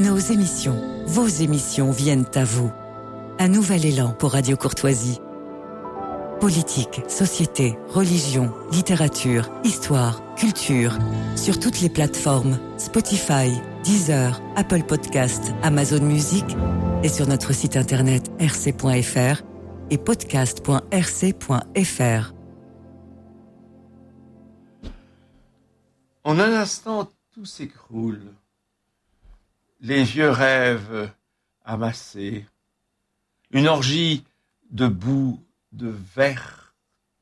Nos émissions, vos émissions viennent à vous. Un nouvel élan pour Radio Courtoisie. Politique, société, religion, littérature, histoire, culture. Sur toutes les plateformes, Spotify, Deezer, Apple Podcast, Amazon Music et sur notre site internet rc.fr et podcast.rc.fr. En un instant, tout s'écroule. Les vieux rêves amassés. Une orgie de boue, de verre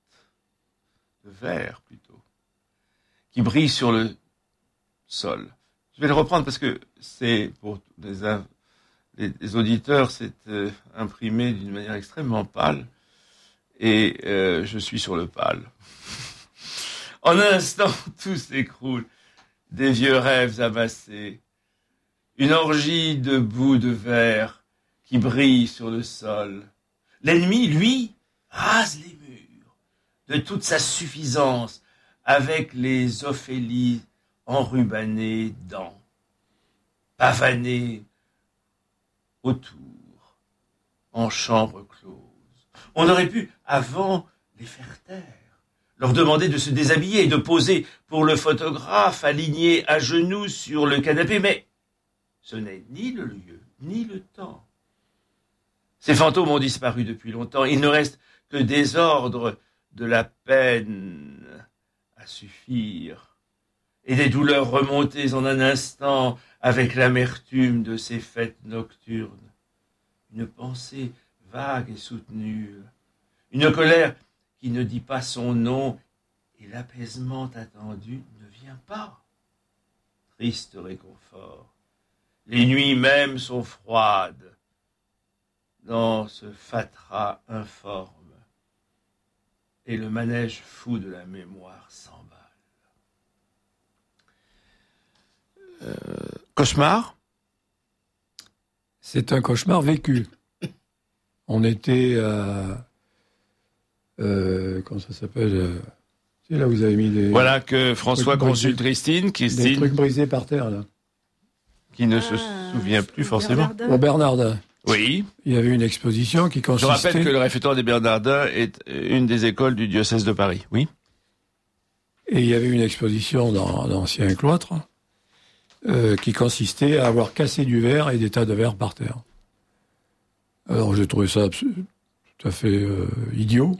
plutôt, qui brille sur le sol. Je vais le reprendre parce que c'est, pour les auditeurs, c'est imprimé d'une manière extrêmement pâle et je suis sur le pâle. En un instant, tout s'écroule. Des vieux rêves amassés. Une orgie de boue de verre qui brille sur le sol. L'ennemi, lui, rase les murs de toute sa suffisance avec les Ophélies enrubannées dents, pavanées autour, en chambre close. On aurait pu, avant, les faire taire, leur demander de se déshabiller et de poser pour le photographe aligné à genoux sur le canapé, mais ce n'est ni le lieu, ni le temps. Ces fantômes ont disparu depuis longtemps. Il ne reste que des ordres de la peine à suffire et des douleurs remontées en un instant avec l'amertume de ces fêtes nocturnes. Une pensée vague et soutenue, une colère qui ne dit pas son nom et l'apaisement attendu ne vient pas. Triste réconfort. Les nuits même sont froides dans ce fatras informe et le manège fou de la mémoire s'emballe. Cauchemar ? C'est un cauchemar vécu. On était comment ça s'appelle c'est là où vous avez mis des... Voilà que François consulte Christine. Des trucs brisés par terre, là. Qui ne se souvient plus forcément. Au Bernardin. Oui. Il y avait une exposition qui consistait... Je rappelle que le réfectoire des Bernardins est une des écoles du diocèse de Paris. Oui. Et il y avait une exposition dans l'ancien cloître qui consistait à avoir cassé du verre et des tas de verre par terre. Alors j'ai trouvé ça tout à fait idiot.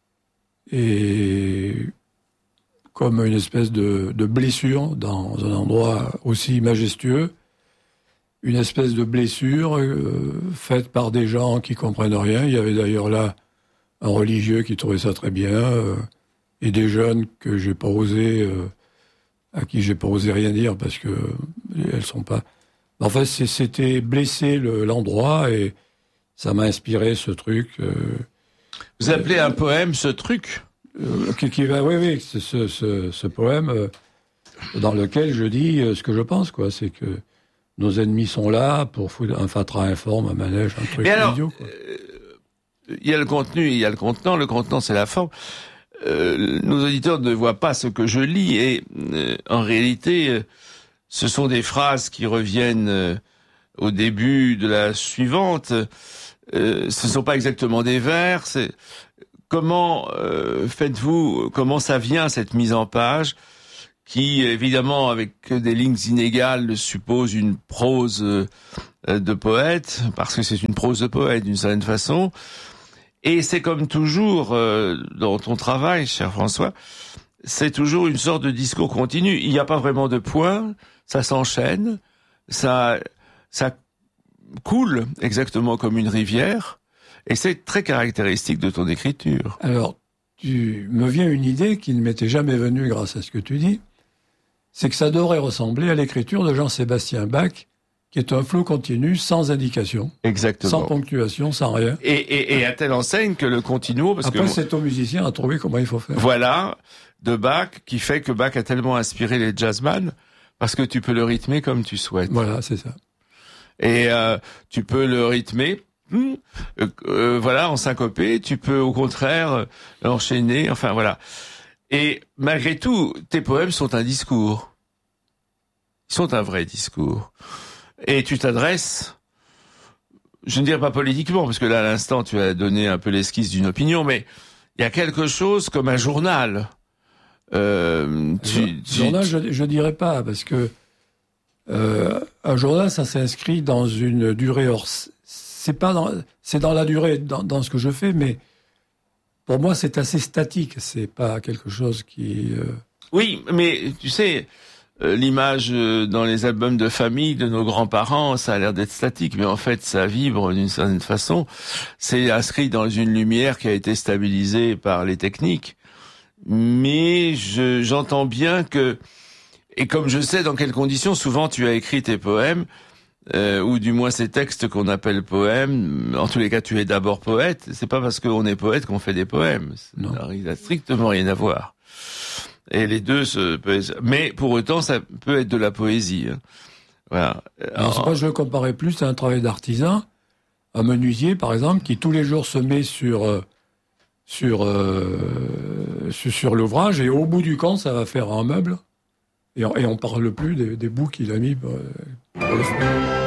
Et comme une espèce de blessure dans un endroit aussi majestueux, une espèce de blessure faite par des gens qui comprennent rien. Il y avait d'ailleurs là un religieux qui trouvait ça très bien, et des jeunes que j'ai pas osé, à qui j'ai pas osé rien dire parce que elles sont pas. Enfin, c'était blessé l'endroit et ça m'a inspiré ce truc. Vous appelez un poème ce truc ? Oui, c'est ce poème dans lequel je dis ce que je pense, quoi. C'est que nos ennemis sont là pour foutre un fatras informe, un manège, un truc idiot, quoi. Il y a le contenu, il y a le contenant. Le contenant, c'est la forme. Nos auditeurs ne voient pas ce que je lis et en réalité, ce sont des phrases qui reviennent au début de la suivante. Ce sont pas exactement des vers. Comment faites-vous, comment ça vient cette mise en page qui, évidemment, avec des lignes inégales, suppose une prose de poète, parce que c'est une prose de poète d'une certaine façon. Et c'est comme toujours dans ton travail, cher François, c'est toujours une sorte de discours continu. Il n'y a pas vraiment de point, ça s'enchaîne, ça coule exactement comme une rivière, et c'est très caractéristique de ton écriture. Alors, tu me viens une idée qui ne m'était jamais venue grâce à ce que tu dis, c'est que ça devrait ressembler à l'écriture de Jean-Sébastien Bach, qui est un flot continu sans indication. Exactement. Sans ponctuation, sans rien. Et à telle enseigne que le continuo... Parce après, que c'est au musicien à trouver comment il faut faire. Voilà, de Bach, qui fait que Bach a tellement inspiré les jazzman, parce que tu peux le rythmer comme tu souhaites. Voilà, c'est ça. Et tu peux le rythmer, voilà, en syncopé, tu peux au contraire l'enchaîner, enfin voilà. Et malgré tout, tes poèmes sont un discours. Ils sont un vrai discours. Et tu t'adresses, je ne dirais pas politiquement, parce que là, à l'instant, tu as donné un peu l'esquisse d'une opinion, mais il y a quelque chose comme un journal. Journal, je dirais pas, parce que un journal, ça s'inscrit dans une durée c'est dans la durée, dans ce que je fais, mais pour moi, c'est assez statique. C'est pas quelque chose qui... Oui, mais tu sais, l'image dans les albums de famille de nos grands-parents, ça a l'air d'être statique, mais en fait, ça vibre d'une certaine façon. C'est inscrit dans une lumière qui a été stabilisée par les techniques. Mais j'entends bien que, et comme je sais dans quelles conditions, souvent tu as écrit tes poèmes, ou du moins ces textes qu'on appelle poèmes. En tous les cas, tu es d'abord poète. C'est pas parce qu'on est poète qu'on fait des poèmes. Ça n'a strictement rien à voir. Et les deux mais pour autant, ça peut être de la poésie. Hein. Voilà. Alors, moi, je le comparais plus à un travail d'artisan, un menuisier, par exemple, qui tous les jours se met sur l'ouvrage, et au bout du compte, ça va faire un meuble, et on parle plus des bouts qu'il a mis pour le faire.